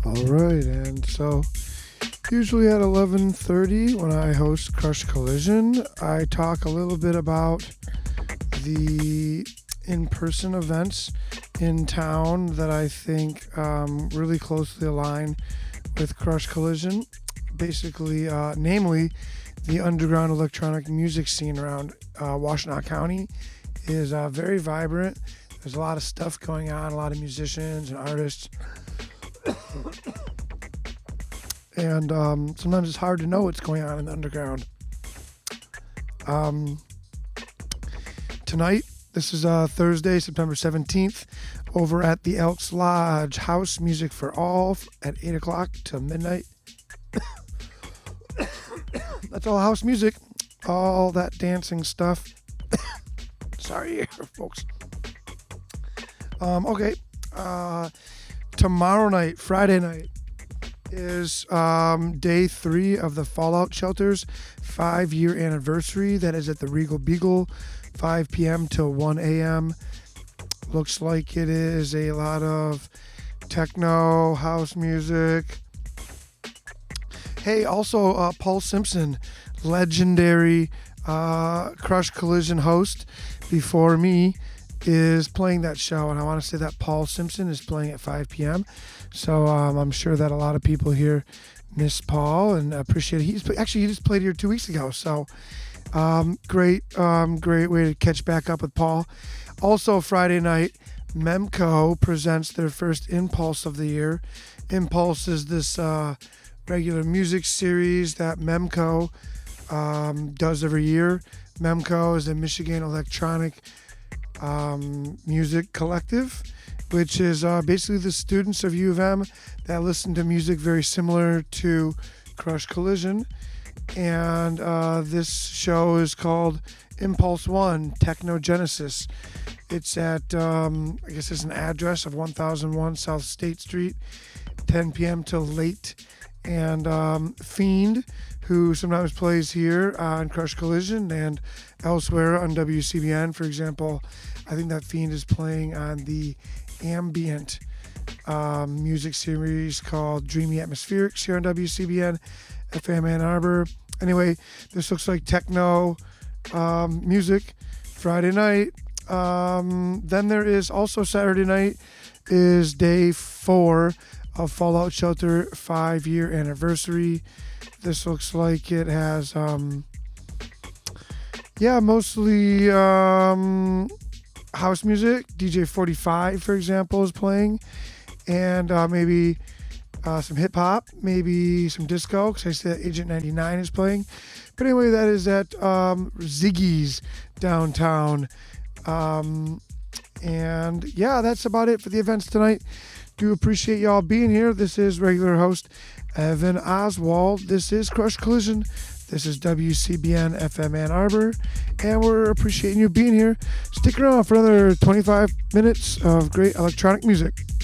All right, and so usually at 11:30 when I host Crush Collision, I talk a little bit about the in-person events in town that I think really closely align with Crush Collision. Basically, namely, the underground electronic music scene around Washtenaw County is very vibrant. There's a lot of stuff going on, a lot of musicians and artists. And sometimes it's hard to know what's going on in the underground. Tonight, this is Thursday, September 17th, over at the Elks Lodge. House Music for All at 8 o'clock to midnight. That's all house music. All that dancing stuff. Sorry, folks. Okay. Tomorrow night, Friday night, is day 3 of the Fallout Shelter's 5-year anniversary. That is at the Regal Beagle, 5 p.m. till 1 a.m. Looks like it is a lot of techno, house music. Hey, also Paul Simpson, legendary Crush Collision host before me, is playing that show, and I want to say that Paul Simpson is playing at 5 p.m. So I'm sure that a lot of people here miss Paul and appreciate it. He just played here 2 weeks ago, so great way to catch back up with Paul. Also Friday night, Memco presents their first Impulse of the year. Impulse is this regular music series that Memco does every year. Memco is a Michigan electronic music collective, which is basically the students of U of M that listen to music very similar to Crush Collision. And this show is called Impulse One Technogenesis. It's at, I guess it's an address of 1001 South State Street, 10 p.m. till late. And Fiend, who sometimes plays here on Crush Collision and elsewhere on WCBN, for example, I think that Fiend is playing on the ambient music series called Dreamy Atmospherics here on WCBN, FM Ann Arbor. Anyway, this looks like techno music Friday night. Then there is also Saturday night is day 4 of Fallout Shelter 5-year anniversary. This looks like it has mostly house music. DJ 45, for example, is playing, and maybe some hip hop, maybe some disco, because I said Agent 99 is playing. But anyway, that is at Ziggy's downtown. And yeah, that's about it for the events tonight. Do appreciate y'all being here. This is regular host Evan Oswald. This is Crush Collision. This is WCBN FM Ann Arbor, and we're appreciating you being here. Stick around for another 25 minutes of great electronic music.